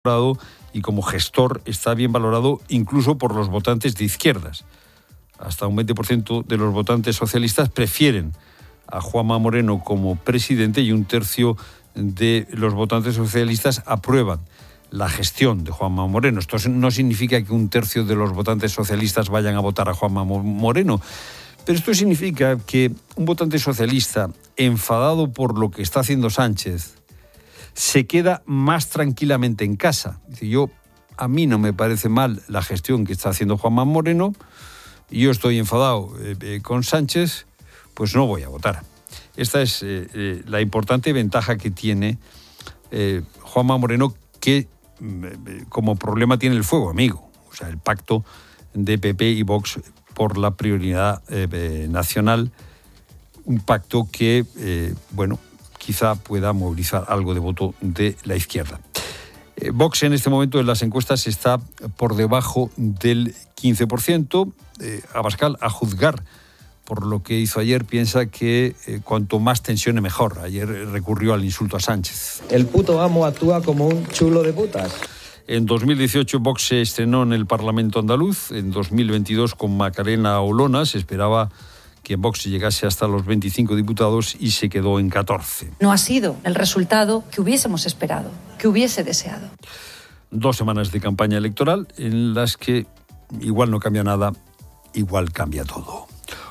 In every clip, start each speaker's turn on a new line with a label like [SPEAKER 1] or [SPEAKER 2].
[SPEAKER 1] valorado y como gestor está bien valorado incluso por los votantes de izquierdas. Hasta un 20% de los votantes socialistas prefieren a Juanma Moreno como presidente y un tercio de los votantes socialistas aprueban la gestión de Juanma Moreno. Esto no significa que un tercio de los votantes socialistas vayan a votar a Juanma Moreno, pero esto significa que un votante socialista enfadado por lo que está haciendo Sánchez se queda más tranquilamente en casa. Dice, a mí no me parece mal la gestión que está haciendo Juanma Moreno, y yo estoy enfadado con Sánchez, pues no voy a votar. Esta es la importante ventaja que tiene Juanma Moreno, que como problema tiene el fuego amigo, o sea, el pacto de PP y Vox por la prioridad nacional, un pacto que, quizá pueda movilizar algo de voto de la izquierda. Vox en este momento en las encuestas está por debajo del 15%. Abascal, a juzgar por lo que hizo ayer, piensa que cuanto más tensione mejor. Ayer recurrió al insulto a Sánchez.
[SPEAKER 2] El puto amo actúa como un chulo de putas.
[SPEAKER 1] En 2018 Vox se estrenó en el Parlamento andaluz. En 2022 con Macarena Olona se esperaba que Vox llegase hasta los 25 diputados y se quedó en 14.
[SPEAKER 3] No ha sido el resultado que hubiésemos esperado, que hubiese deseado.
[SPEAKER 1] 2 semanas de campaña electoral en las que igual no cambia nada, igual cambia todo.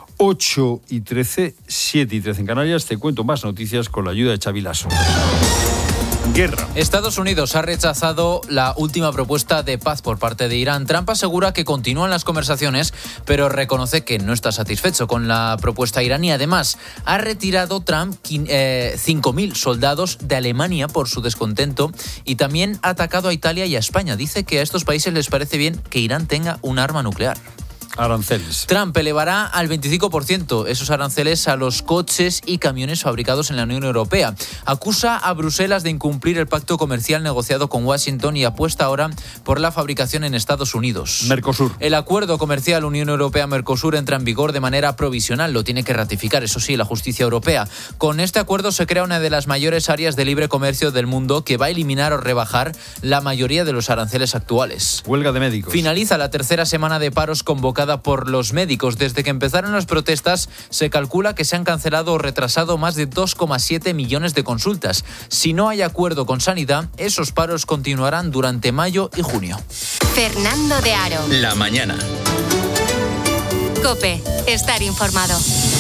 [SPEAKER 1] 8:13, 7:13 en Canarias. Te cuento más noticias con la ayuda de Xavi Lasso. Guerra.
[SPEAKER 4] Estados Unidos ha rechazado la última propuesta de paz por parte de Irán. Trump asegura que continúan las conversaciones, pero reconoce que no está satisfecho con la propuesta iraní. Además, ha retirado Trump 5.000 soldados de Alemania por su descontento y también ha atacado a Italia y a España. Dice que a estos países les parece bien que Irán tenga un arma nuclear.
[SPEAKER 1] Aranceles.
[SPEAKER 4] Trump elevará al 25% esos aranceles a los coches y camiones fabricados en la Unión Europea. Acusa a Bruselas de incumplir el pacto comercial negociado con Washington y apuesta ahora por la fabricación en Estados Unidos.
[SPEAKER 1] Mercosur.
[SPEAKER 4] El acuerdo comercial Unión Europea-Mercosur entra en vigor de manera provisional. Lo tiene que ratificar, eso sí, la justicia europea. Con este acuerdo se crea una de las mayores áreas de libre comercio del mundo que va a eliminar o rebajar la mayoría de los aranceles actuales.
[SPEAKER 1] Huelga de médicos.
[SPEAKER 4] Finaliza la tercera semana de paros convocada por los médicos. Desde que empezaron las protestas, se calcula que se han cancelado o retrasado más de 2,7 millones de consultas. Si no hay acuerdo con Sanidad, esos paros continuarán durante mayo y junio.
[SPEAKER 5] Fernando de Aro.
[SPEAKER 6] La mañana.
[SPEAKER 5] COPE. Estar informado.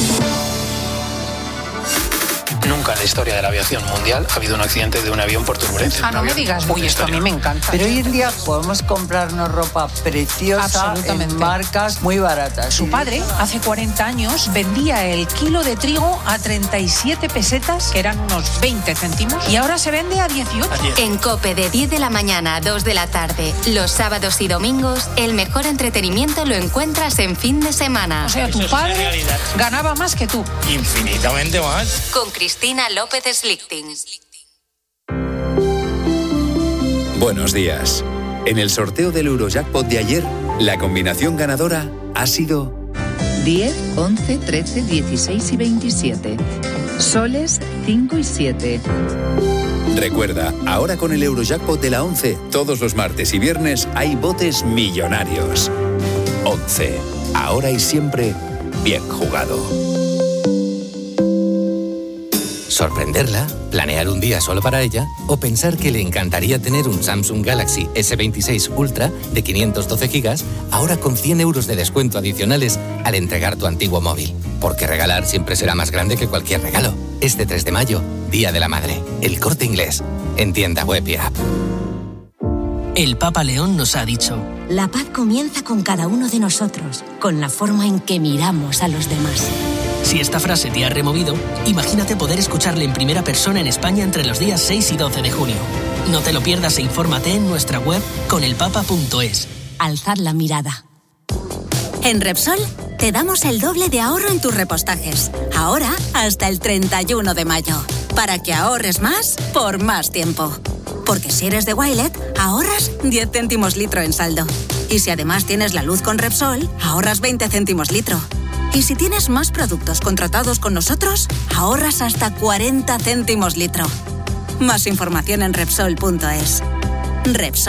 [SPEAKER 7] Nunca en la historia de la aviación mundial ha habido un accidente de un avión por turbulencia.
[SPEAKER 8] No me digas, uy, esto a mí me encanta.
[SPEAKER 9] Pero hoy en día podemos comprarnos ropa preciosa en marcas muy baratas.
[SPEAKER 8] Su padre, hace 40 años, vendía el kilo de trigo a 37 pesetas, que eran unos 20 céntimos, y ahora se vende a 18.
[SPEAKER 5] En COPE, de 10 de la mañana a 2 de la tarde, los sábados y domingos, el mejor entretenimiento lo encuentras en fin de semana.
[SPEAKER 8] O sea, tu padre ganaba más que tú.
[SPEAKER 7] Infinitamente más.
[SPEAKER 5] Con Cristina López Slichting.
[SPEAKER 6] Buenos días. En el sorteo del Eurojackpot de ayer, la combinación ganadora ha sido
[SPEAKER 10] 10, 11, 13, 16 y 27. Soles 5 y 7.
[SPEAKER 6] Recuerda, ahora con el Eurojackpot de la 11, todos los martes y viernes hay botes millonarios. 11. Ahora y siempre, bien jugado.
[SPEAKER 11] Sorprenderla, planear un día solo para ella o pensar que le encantaría tener un Samsung Galaxy S26 Ultra de 512 GB ahora con 100 euros de descuento adicionales al entregar tu antiguo móvil. Porque regalar siempre será más grande que cualquier regalo. Este 3 de mayo, Día de la Madre. El Corte Inglés. En tienda web y app.
[SPEAKER 12] El Papa León nos ha dicho:
[SPEAKER 13] la paz comienza con cada uno de nosotros, con la forma en que miramos a los demás.
[SPEAKER 12] Si esta frase te ha removido, imagínate poder escucharle en primera persona en España entre los días 6 y 12 de junio. No te lo pierdas e infórmate en nuestra web conelpapa.es.
[SPEAKER 13] Alzad la mirada.
[SPEAKER 5] En Repsol te damos el doble de ahorro en tus repostajes. Ahora hasta el 31 de mayo. Para que ahorres más por más tiempo. Porque si eres de Wilet, ahorras 10 céntimos litro en saldo. Y si además tienes la luz con Repsol, ahorras 20 céntimos litro. Y si tienes más productos contratados con nosotros, ahorras hasta 40 céntimos litro. Más información en Repsol.es. Repsol.